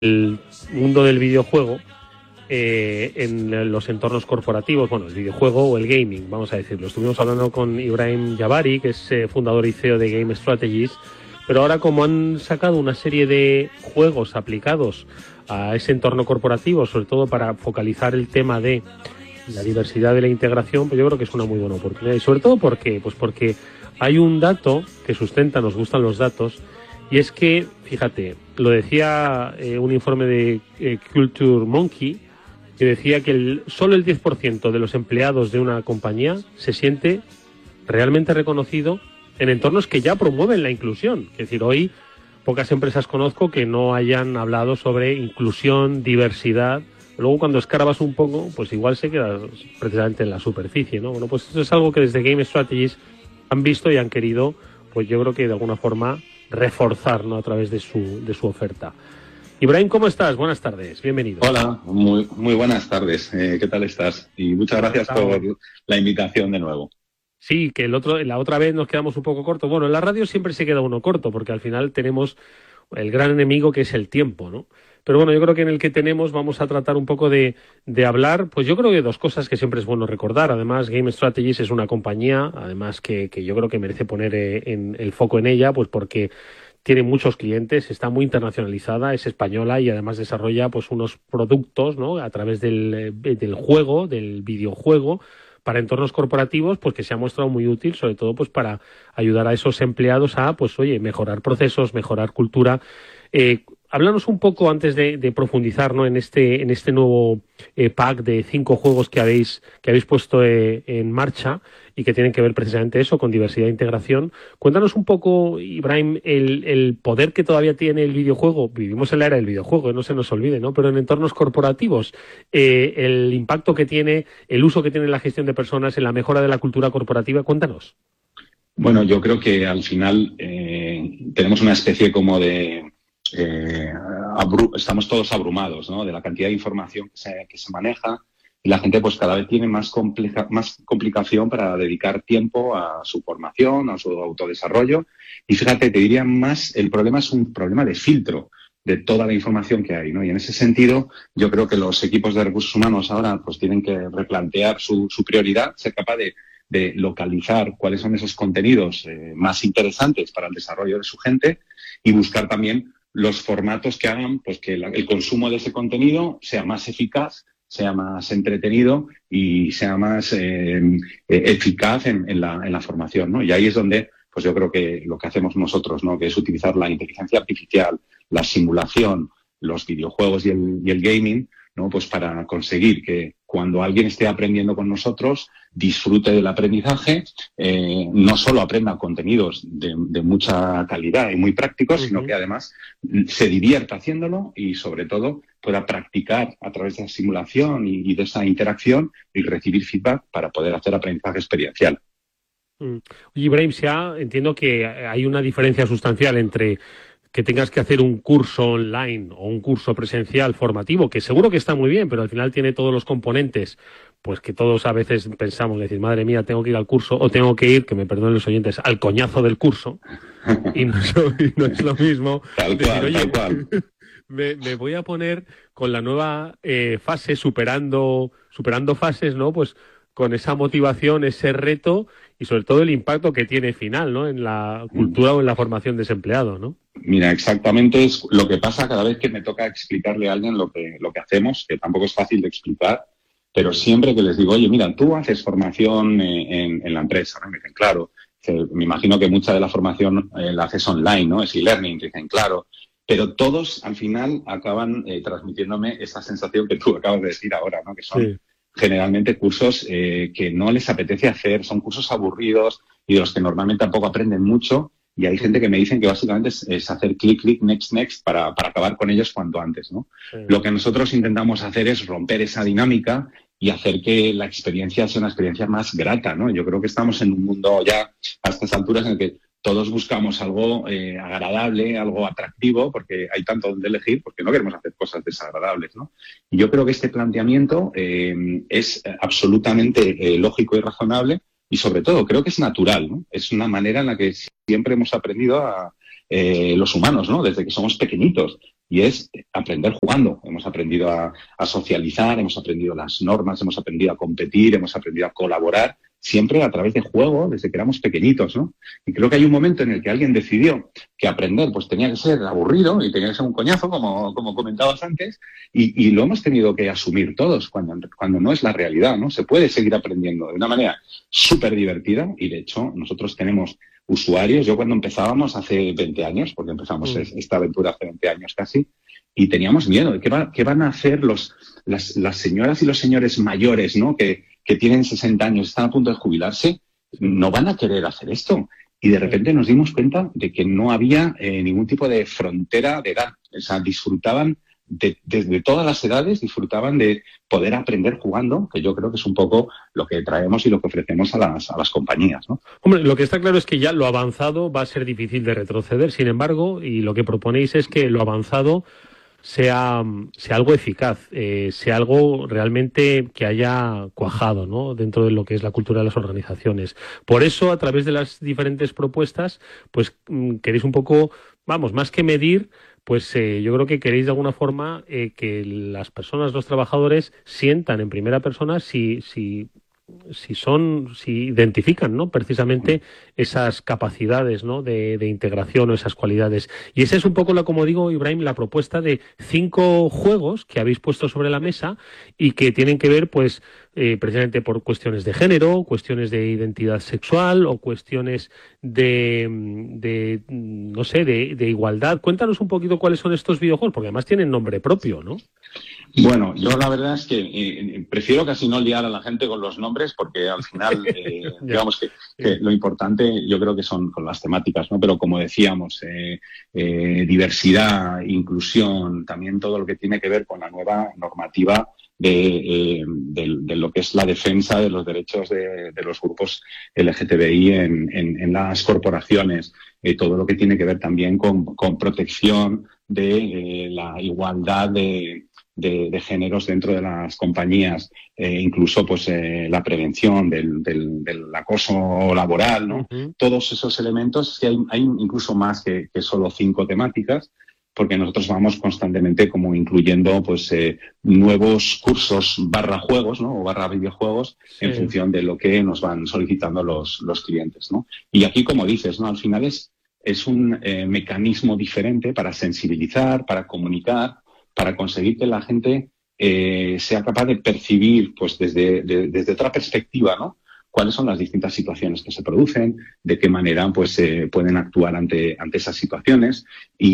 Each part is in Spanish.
el mundo del videojuego en los entornos corporativos, bueno, el videojuego o el gaming, vamos a decirlo. Estuvimos hablando con Ibrahim Jabari, que es fundador y CEO de Game Strategies, pero ahora como han sacado una serie de juegos aplicados a ese entorno corporativo, sobre todo para focalizar el tema de la diversidad de la integración, pues yo creo que es una muy buena oportunidad. Y sobre todo porque hay un dato que sustenta, nos gustan los datos, y es que, fíjate, lo decía un informe de Culture Monkey, que decía que solo el 10% de los empleados de una compañía se siente realmente reconocido en entornos que ya promueven la inclusión. Es decir, hoy pocas empresas conozco que no hayan hablado sobre inclusión, diversidad. Luego cuando escarbas un poco, pues igual se queda precisamente en la superficie, ¿no? Bueno, pues esto es algo que desde Game Strategies han visto y han querido, pues yo creo que de alguna forma reforzar, ¿no?, a través de su oferta. Ibrahim, ¿cómo estás? Buenas tardes, bienvenido. Hola, muy buenas tardes. ¿Qué tal estás? Y muchas gracias por la invitación de nuevo. Sí, que la otra vez nos quedamos un poco cortos. Bueno, en la radio siempre se queda uno corto, porque al final tenemos el gran enemigo que es el tiempo, ¿no? Pero bueno, yo creo que en el que tenemos vamos a tratar un poco de hablar, pues yo creo que dos cosas que siempre es bueno recordar. Además, Game Strategies es una compañía, además que yo creo que merece poner en el foco en ella, pues porque tiene muchos clientes, está muy internacionalizada, es española y además desarrolla pues unos productos, ¿no?, a través del juego, del videojuego, para entornos corporativos, pues que se ha mostrado muy útil, sobre todo pues para ayudar a esos empleados a, pues oye, mejorar procesos, mejorar cultura. Háblanos un poco antes de profundizar, ¿no?, en este nuevo pack de 5 juegos que habéis puesto en marcha y que tienen que ver precisamente eso, con diversidad e integración. Cuéntanos un poco, Ibrahim, el poder que todavía tiene el videojuego. Vivimos en la era del videojuego, no se nos olvide, ¿no? Pero en entornos corporativos, el impacto que tiene, el uso que tiene en la gestión de personas, en la mejora de la cultura corporativa. Cuéntanos. Bueno, yo creo que al final tenemos una especie como de... estamos todos abrumados, ¿no?, de la cantidad de información que se maneja, y la gente pues cada vez tiene más complicación para dedicar tiempo a su formación, a su autodesarrollo. Y fíjate, te diría más, el problema es un problema de filtro de toda la información que hay, ¿no? Y en ese sentido, yo creo que los equipos de recursos humanos ahora pues tienen que replantear su prioridad, ser capaz de localizar cuáles son esos contenidos más interesantes para el desarrollo de su gente, y buscar también los formatos que hagan pues que el consumo de ese contenido sea más eficaz, sea más entretenido y sea más eficaz en la formación, ¿no? Y ahí es donde pues yo creo que lo que hacemos nosotros, ¿no?, que es utilizar la inteligencia artificial, la simulación, los videojuegos y el gaming, ¿no?, pues para conseguir que cuando alguien esté aprendiendo con nosotros disfrute del aprendizaje, no solo aprenda contenidos de mucha calidad y muy prácticos, sino que además se divierta haciéndolo y sobre todo pueda practicar a través de la simulación y de esa interacción y recibir feedback para poder hacer aprendizaje experiencial. Oye, Ibrahim, entiendo que hay una diferencia sustancial entre que tengas que hacer un curso online o un curso presencial formativo, que seguro que está muy bien, pero al final tiene todos los componentes, pues que todos a veces pensamos, decir, madre mía, tengo que ir al curso, o tengo que ir, que me perdonen los oyentes, al coñazo del curso, y no es lo mismo Tal decir, cual, oye, tal cual. me voy a poner con la nueva fase, superando fases, ¿no? Pues con esa motivación, ese reto y sobre todo el impacto que tiene final, ¿no?, en la cultura o en la formación de ese empleado, ¿no? Mira, exactamente es lo que pasa cada vez que me toca explicarle a alguien lo que hacemos, que tampoco es fácil de explicar, pero siempre que les digo, oye, mira, tú haces formación en la empresa, ¿no? Me dicen, claro. Me imagino que mucha de la formación la haces online, ¿no? Es e-learning, dicen, claro. Pero todos al final acaban transmitiéndome esa sensación que tú acabas de decir ahora, ¿no? Que son generalmente cursos que no les apetece hacer, son cursos aburridos y de los que normalmente tampoco aprenden mucho. Y hay gente que me dicen que básicamente es hacer clic, clic, next, next para acabar con ellos cuanto antes, ¿no? Lo que nosotros intentamos hacer es romper esa dinámica y hacer que la experiencia sea una experiencia más grata, ¿no? Yo creo que estamos en un mundo ya a estas alturas en el que todos buscamos algo agradable, algo atractivo, porque hay tanto donde elegir, porque no queremos hacer cosas desagradables, ¿no? Y yo creo que este planteamiento es absolutamente lógico y razonable, y sobre todo creo que es natural, ¿no? Es una manera en la que siempre hemos aprendido los humanos, ¿no? Desde que somos pequeñitos. y es aprender jugando. Hemos aprendido a socializar, hemos aprendido las normas, hemos aprendido a competir, hemos aprendido a colaborar, siempre a través de juego, desde que éramos pequeñitos, ¿no? Y creo que hay un momento en el que alguien decidió que aprender pues tenía que ser aburrido y tenía que ser un coñazo, como comentabas antes, y lo hemos tenido que asumir todos cuando no es la realidad, ¿no? Se puede seguir aprendiendo de una manera súper divertida, y de hecho nosotros tenemos usuarios. Yo cuando empezábamos hace 20 años, porque empezamos esta aventura hace 20 años casi, y teníamos miedo de qué van a hacer las señoras y los señores mayores, ¿no? Que tienen 60 años, están a punto de jubilarse, no van a querer hacer esto. Y de repente nos dimos cuenta de que no había ningún tipo de frontera de edad. O sea, disfrutaban desde todas las edades, disfrutaban de poder aprender jugando, que yo creo que es un poco lo que traemos y lo que ofrecemos a las compañías, ¿no? Hombre, lo que está claro es que ya lo avanzado va a ser difícil de retroceder, sin embargo, y lo que proponéis es que lo avanzado sea algo eficaz, sea algo realmente que haya cuajado, ¿no? Dentro de lo que es la cultura de las organizaciones. Por eso, a través de las diferentes propuestas, pues queréis un poco, vamos, más que medir, pues yo creo que queréis de alguna forma que las personas, los trabajadores, sientan en primera persona si identifican, ¿no? Precisamente esas capacidades, ¿no? de integración o esas cualidades. Y esa es un poco, como digo, Ibrahim, la propuesta de 5 juegos que habéis puesto sobre la mesa y que tienen que ver, pues, precisamente por cuestiones de género, cuestiones de identidad sexual o cuestiones de no sé, de igualdad. Cuéntanos un poquito cuáles son estos videojuegos, porque además tienen nombre propio, ¿no? Bueno, yo la verdad es que prefiero casi no liar a la gente con los nombres, porque al final, digamos que lo importante yo creo que son con las temáticas, ¿no? Pero como decíamos, diversidad, inclusión, también todo lo que tiene que ver con la nueva normativa de lo que es la defensa de los derechos de los grupos LGTBI en las corporaciones, todo lo que tiene que ver también con protección de la igualdad de géneros dentro de las compañías, incluso pues la prevención del acoso laboral, ¿no? Uh-huh. Todos esos elementos, que hay incluso más que solo 5 temáticas, porque nosotros vamos constantemente como incluyendo pues nuevos cursos /juegos, ¿no? O /videojuegos, sí, en función de lo que nos van solicitando los clientes, ¿no? Y aquí, como dices, ¿no? Al final es un mecanismo diferente para sensibilizar, para comunicar, para conseguir que la gente sea capaz de percibir, pues desde otra perspectiva, ¿no? Cuáles son las distintas situaciones que se producen, de qué manera pues pueden actuar ante esas situaciones,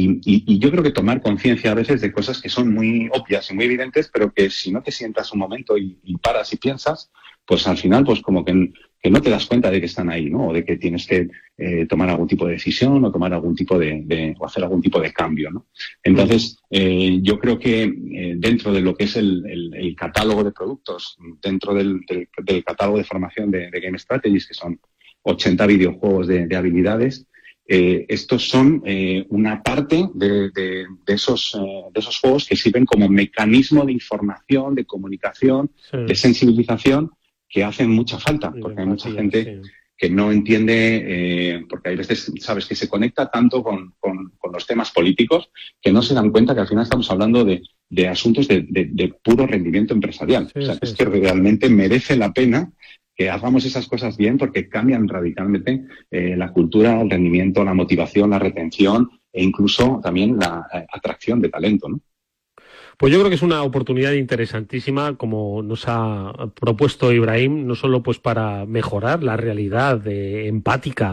y yo creo que tomar conciencia a veces de cosas que son muy obvias y muy evidentes, pero que si no te sientas un momento y paras y piensas, pues al final pues como que no te das cuenta de que están ahí, ¿no? O de que tienes que tomar algún tipo de decisión o tomar algún tipo o hacer algún tipo de cambio, ¿no? Entonces, yo creo que dentro de lo que es el catálogo de productos, dentro del catálogo de formación de Game Strategies, que son 80 videojuegos de habilidades, estos son una parte de esos juegos que sirven como mecanismo de información, de comunicación, sí, de sensibilización, que hacen mucha falta, porque hay mucha gente que no entiende, porque hay veces, sabes, que se conecta tanto con los temas políticos que no se dan cuenta que al final estamos hablando de asuntos de puro rendimiento empresarial. Sí, o sea, sí, es que realmente merece la pena que hagamos esas cosas bien, porque cambian radicalmente la cultura, el rendimiento, la motivación, la retención e incluso también la atracción de talento, ¿no? Pues yo creo que es una oportunidad interesantísima, como nos ha propuesto Ibrahim, no solo pues para mejorar la realidad empática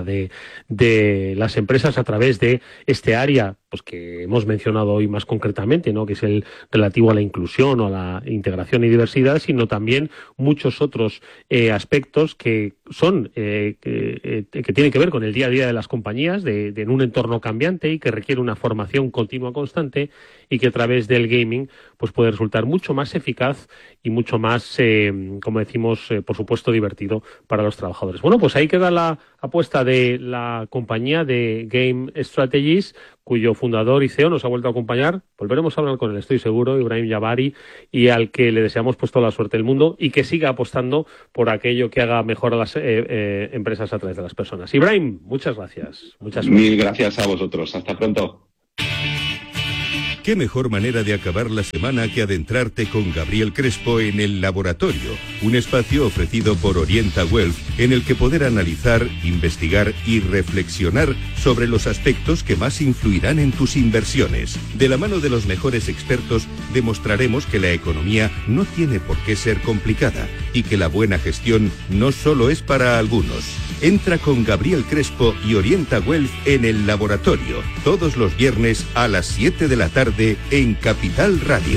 de las empresas a través de este área pues que hemos mencionado hoy más concretamente, ¿no? Que es el relativo a la inclusión o a la integración y diversidad, sino también muchos otros aspectos que son que tienen que ver con el día a día de las compañías, en un entorno cambiante y que requiere una formación continua constante, y que a través del gaming pues puede resultar mucho más eficaz y mucho más, como decimos, por supuesto, divertido para los trabajadores. Bueno, pues ahí queda la apuesta de la compañía de Game Strategies, cuyo fundador y CEO nos ha vuelto a acompañar. Volveremos a hablar con él, estoy seguro, Ibrahim Jabari, y al que le deseamos pues toda la suerte del mundo y que siga apostando por aquello que haga mejor a las empresas a través de las personas. Ibrahim, muchas gracias. Mil gracias a vosotros. Hasta pronto. ¿Qué mejor manera de acabar la semana que adentrarte con Gabriel Crespo en El Laboratorio? Un espacio ofrecido por Orienta Wealth en el que poder analizar, investigar y reflexionar sobre los aspectos que más influirán en tus inversiones. De la mano de los mejores expertos demostraremos que la economía no tiene por qué ser complicada y que la buena gestión no solo es para algunos. Entra con Gabriel Crespo y Orienta Wealth en El Laboratorio, todos los viernes a las 7 de la tarde en Capital Radio.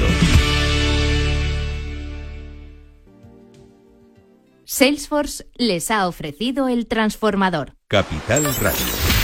Salesforce les ha ofrecido el transformador. Capital Radio.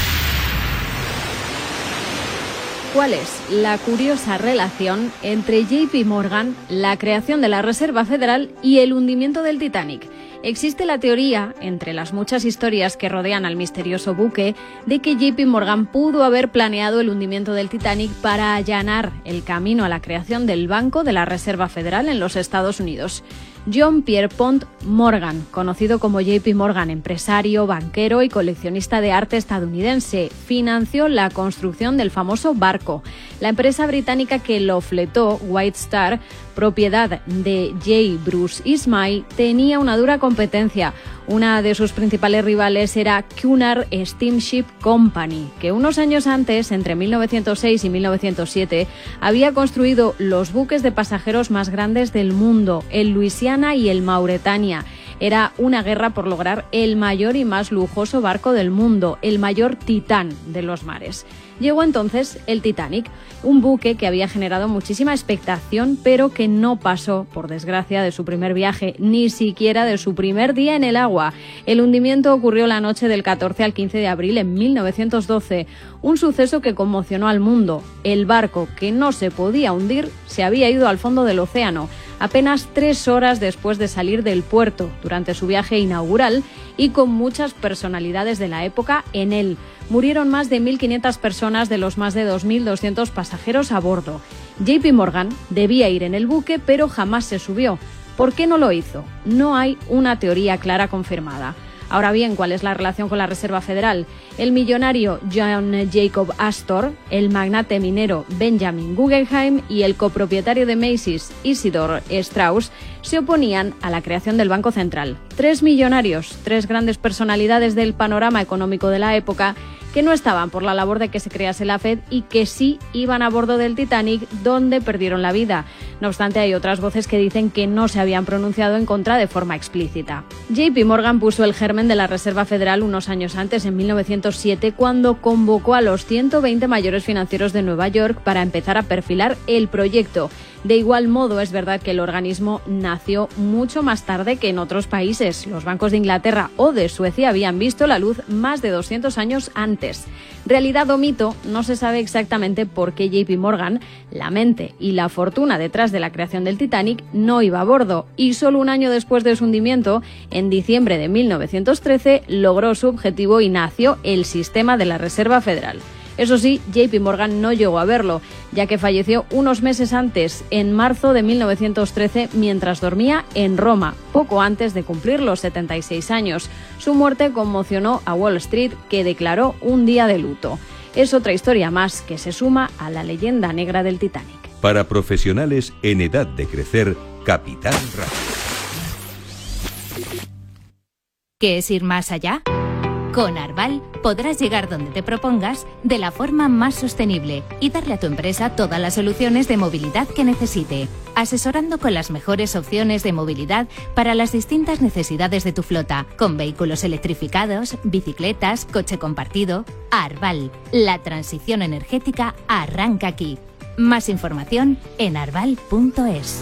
¿Cuál es la curiosa relación entre JP Morgan, la creación de la Reserva Federal y el hundimiento del Titanic? Existe la teoría, entre las muchas historias que rodean al misterioso buque, de que JP Morgan pudo haber planeado el hundimiento del Titanic para allanar el camino a la creación del Banco de la Reserva Federal en los Estados Unidos. John Pierpont Morgan, conocido como JP Morgan, empresario, banquero y coleccionista de arte estadounidense, financió la construcción del famoso barco. La empresa británica que lo fletó, White Star, propiedad de J. Bruce Ismay, tenía una dura competencia. Una de sus principales rivales era Cunard Steamship Company, que unos años antes, entre 1906 y 1907, había construido los buques de pasajeros más grandes del mundo, el Louisiana y el Mauretania. Era una guerra por lograr el mayor y más lujoso barco del mundo, el mayor Titán de los mares. Llegó entonces el Titanic, un buque que había generado muchísima expectación, pero que no pasó, por desgracia, de su primer viaje, ni siquiera de su primer día en el agua. El hundimiento ocurrió la noche del 14 al 15 de abril en 1912, un suceso que conmocionó al mundo. El barco, que no se podía hundir, se había ido al fondo del océano, apenas 3 horas después de salir del puerto, durante su viaje inaugural, y con muchas personalidades de la época en él. Murieron más de 1.500 personas de los más de 2.200 pasajeros a bordo. JP Morgan debía ir en el buque, pero jamás se subió. ¿Por qué no lo hizo? No hay una teoría clara confirmada. Ahora bien, ¿cuál es la relación con la Reserva Federal? El millonario John Jacob Astor, el magnate minero Benjamin Guggenheim y el copropietario de Macy's, Isidore Strauss, se oponían a la creación del Banco Central. 3 millonarios, 3 grandes personalidades del panorama económico de la época, que no estaban por la labor de que se crease la Fed y que sí iban a bordo del Titanic, donde perdieron la vida. No obstante, hay otras voces que dicen que no se habían pronunciado en contra de forma explícita. JP Morgan puso el germen de la Reserva Federal unos años antes, en 1907, cuando convocó a los 120 mayores financieros de Nueva York para empezar a perfilar el proyecto. De igual modo, es verdad que el organismo nació mucho más tarde que en otros países. Los bancos de Inglaterra o de Suecia habían visto la luz más de 200 años antes. Realidad o mito, no se sabe exactamente por qué JP Morgan, la mente y la fortuna detrás de la creación del Titanic, no iba a bordo, y solo un año después de su hundimiento, en diciembre de 1913, logró su objetivo y nació el sistema de la Reserva Federal. Eso sí, JP Morgan no llegó a verlo, ya que falleció unos meses antes, en marzo de 1913, mientras dormía en Roma, poco antes de cumplir los 76 años. Su muerte conmocionó a Wall Street, que declaró un día de luto. Es otra historia más que se suma a la leyenda negra del Titanic. Para profesionales en edad de crecer, Capital Radio. ¿Qué es ir más allá? Con Arval podrás llegar donde te propongas de la forma más sostenible y darle a tu empresa todas las soluciones de movilidad que necesite, asesorando con las mejores opciones de movilidad para las distintas necesidades de tu flota, con vehículos electrificados, bicicletas, coche compartido. Arval, la transición energética arranca aquí. Más información en arval.es.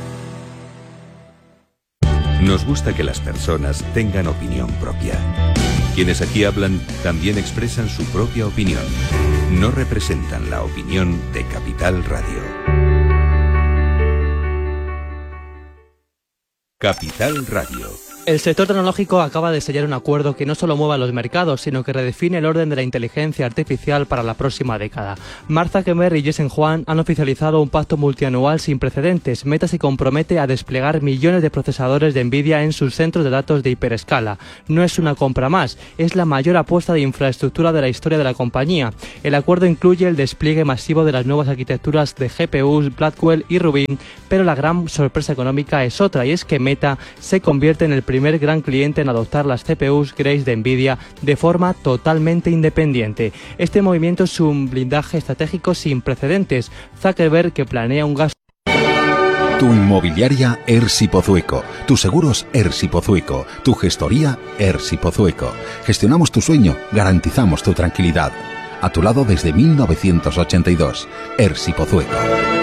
Nos gusta que las personas tengan opinión propia. Quienes aquí hablan también expresan su propia opinión. No representan la opinión de Capital Radio. Capital Radio. El sector tecnológico acaba de sellar un acuerdo que no solo mueve a los mercados, sino que redefine el orden de la inteligencia artificial para la próxima década. Mark Zuckerberg y Jensen Huang han oficializado un pacto multianual sin precedentes. Meta se compromete a desplegar millones de procesadores de Nvidia en sus centros de datos de hiperescala. No es una compra más, es la mayor apuesta de infraestructura de la historia de la compañía. El acuerdo incluye el despliegue masivo de las nuevas arquitecturas de GPUs Blackwell y Rubin, pero la gran sorpresa económica es otra, y es que Meta se convierte en el primer gran cliente en adoptar las CPUs Grace de Nvidia de forma totalmente independiente. Este movimiento es un blindaje estratégico sin precedentes. Zuckerberg, que planea un gasto. Tu inmobiliaria ERSI Pozueco, tus seguros ERSI Pozueco, tu gestoría ERSI Pozueco. Gestionamos tu sueño, garantizamos tu tranquilidad. A tu lado desde 1982. ERSI Pozueco.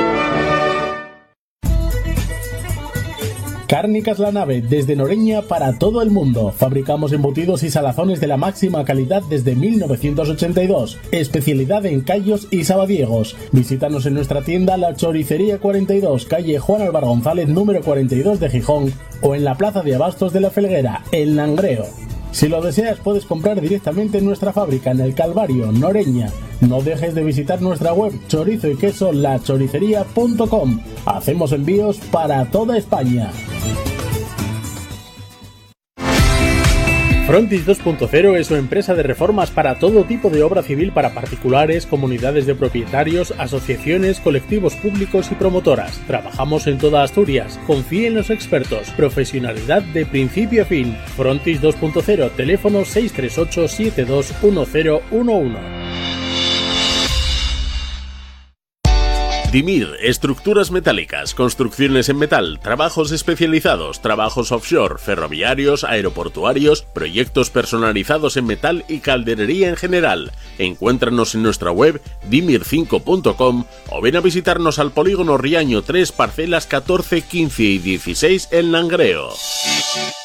Cárnicas La Nave, desde Noreña para todo el mundo. Fabricamos embutidos y salazones de la máxima calidad desde 1982. Especialidad en callos y sabadiegos. Visítanos en nuestra tienda La Choricería 42, calle Juan Álvaro González, número 42 de Gijón, o en la Plaza de Abastos de La Felguera, en Langreo. Si lo deseas, puedes comprar directamente en nuestra fábrica en El Calvario, Noreña. No dejes de visitar nuestra web chorizo y queso lachoricería.com. Hacemos envíos para toda España. Frontis 2.0 es una empresa de reformas para todo tipo de obra civil para particulares, comunidades de propietarios, asociaciones, colectivos públicos y promotoras. Trabajamos en toda Asturias. Confíe en los expertos. Profesionalidad de principio a fin. Frontis 2.0, teléfono 638 721011. DIMIR, estructuras metálicas, construcciones en metal, trabajos especializados, trabajos offshore, ferroviarios, aeroportuarios, proyectos personalizados en metal y calderería en general. Encuéntranos en nuestra web dimir5.com o ven a visitarnos al polígono Riaño 3, parcelas 14, 15 y 16 en Langreo.